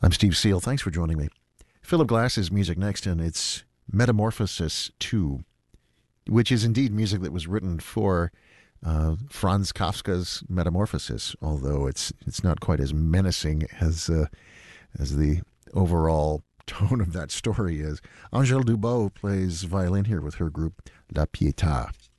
I'm Steve Seal. Thanks for joining me. Philip Glass's music next, and it's Metamorphosis 2, which is indeed music that was written for Franz Kafka's Metamorphosis, although it's not quite as menacing as the overall tone of that story is. Angèle Dubot plays violin here with her group La Pietà.